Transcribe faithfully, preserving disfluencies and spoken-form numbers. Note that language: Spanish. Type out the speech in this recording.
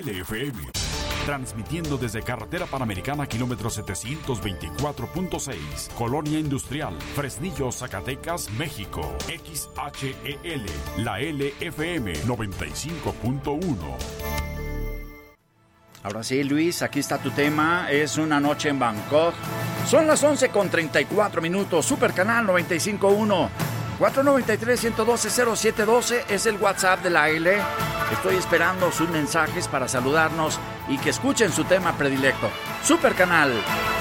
L F M. Transmitiendo desde Carretera Panamericana, kilómetro setecientos veinticuatro punto seis, Colonia Industrial, Fresnillo, Zacatecas, México. X H E L, la L F M noventa y cinco punto uno. Ahora sí, Luis, aquí está tu tema. Es una noche en Bangkok. Son las once con treinta y cuatro minutos. Super Canal noventa y cinco punto uno. cuatro nueve tres, uno uno dos, cero siete uno dos es el WhatsApp de la L. Estoy esperando sus mensajes para saludarnos y que escuchen su tema predilecto. Super Canal.